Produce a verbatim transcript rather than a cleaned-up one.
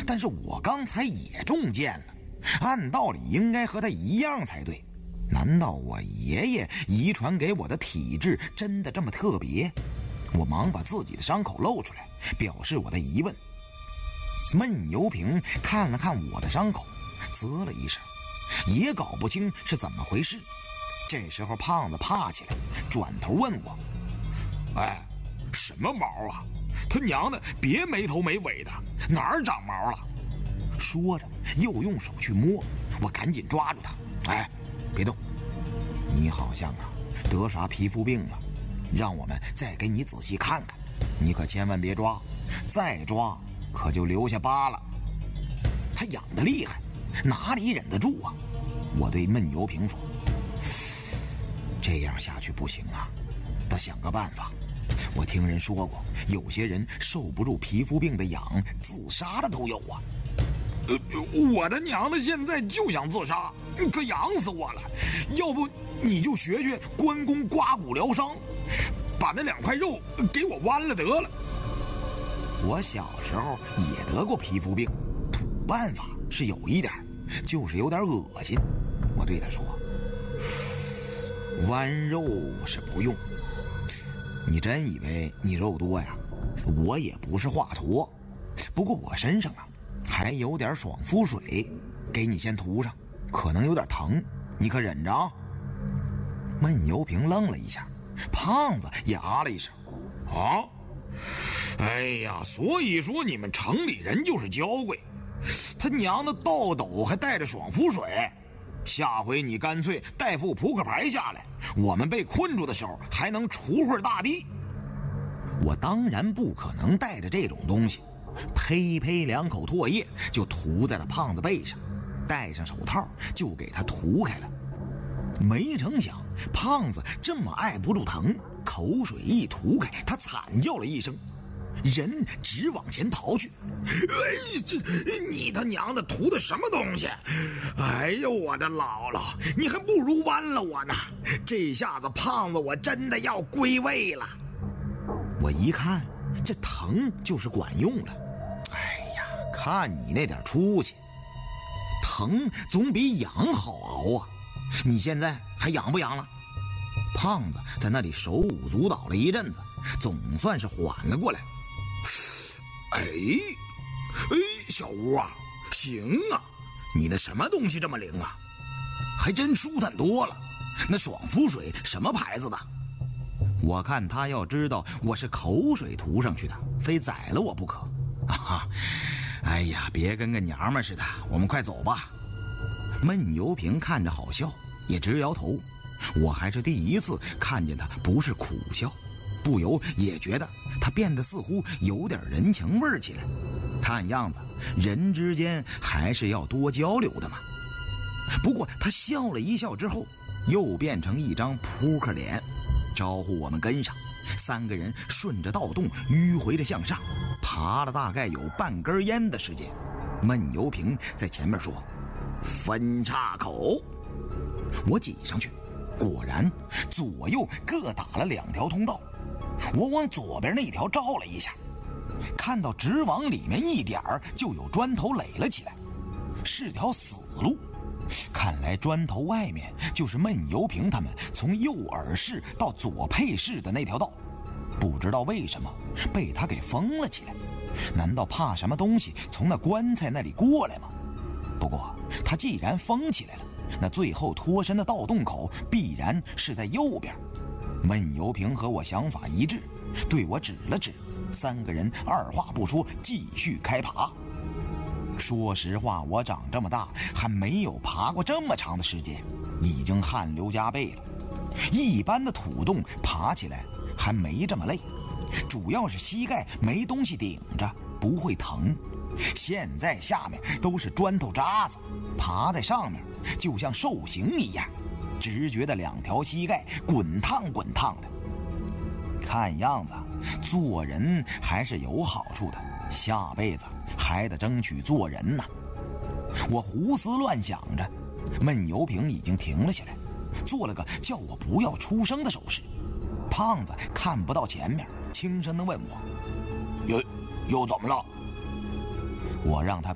但是我刚才也中箭了，按道理应该和他一样才对。难道我爷爷遗传给我的体质真的这么特别？我忙把自己的伤口露出来，表示我的疑问。闷油瓶看了看我的伤口，啧了一声，也搞不清是怎么回事。这时候胖子怕起来，转头问我：哎，什么毛啊？他娘的，别没头没尾的，哪儿长毛了？说着又用手去摸，我赶紧抓住他。哎，别动，你好像啊得啥皮肤病了，让我们再给你仔细看看，你可千万别抓，再抓可就留下疤了。他痒得厉害，哪里忍得住啊？我对闷油瓶说：这样下去不行啊，得想个办法。我听人说过，有些人受不住皮肤病的痒，自杀的都有啊。呃，我的娘的，现在就想自杀，可痒死我了。要不你就学学关公刮骨疗伤，把那两块肉给我剜了得了。我小时候也得过皮肤病，土办法是有一点，就是有点恶心。我对他说：剜肉是不用。你真以为你肉多呀？我也不是华佗，不过我身上啊还有点爽肤水，给你先涂上，可能有点疼，你可忍着啊。闷油瓶愣了一下，胖子也啊了一声：啊，哎呀，所以说你们城里人就是娇贵，他娘的倒斗还带着爽肤水。下回你干脆带副扑克牌下来，我们被困住的时候还能锄会大地。我当然不可能带着这种东西，呸呸两口唾液就涂在了胖子背上，戴上手套就给他涂开了。没成想胖子这么爱不住疼，口水一涂开，他惨叫了一声，人直往前逃去。哎，这你他娘的涂的什么东西？哎呦我的姥姥，你还不如剜了我呢！这下子胖子我真的要归位了。我一看这疼就是管用了。哎呀，看你那点出息，疼总比痒好熬啊！你现在还痒不痒了？胖子在那里手舞足蹈了一阵子，总算是缓了过来。哎哎，小吴啊，行啊，你那什么东西这么灵啊？还真舒坦多了。那爽肤水什么牌子的？我看他要知道我是口水涂上去的，非宰了我不可。啊，哎呀，别跟个娘们似的，我们快走吧。闷油瓶看着好笑，也直摇头。我还是第一次看见他不是苦笑，不由也觉得他变得似乎有点人情味起来。看样子人之间还是要多交流的嘛。不过他笑了一笑之后，又变成一张扑克脸，招呼我们跟上。三个人顺着盗洞迂回着向上，爬了大概有半根烟的时间。闷油瓶在前面说：分岔口。我挤上去，果然左右各打了两条通道。我往左边那条照了一下，看到直往里面一点儿就有砖头垒了起来，是条死路。看来砖头外面就是闷油瓶他们从右耳室到左配室的那条道，不知道为什么被他给封了起来。难道怕什么东西从那棺材那里过来吗？不过他既然封起来了，那最后脱身的盗洞口必然是在右边。闷油瓶和我想法一致，对我指了指，三个人二话不说继续开爬。说实话，我长这么大还没有爬过这么长的时间，已经汗流浃背了。一般的土洞爬起来还没这么累，主要是膝盖没东西顶着，不会疼。现在下面都是砖头渣子，爬在上面就像受刑一样，只觉得两条膝盖滚烫滚烫的。看样子做人还是有好处的，下辈子还得争取做人呢。我胡思乱想着，闷油瓶已经停了下来，做了个叫我不要出声的手势。胖子看不到前面，轻声地问我：又又怎么了？我让他别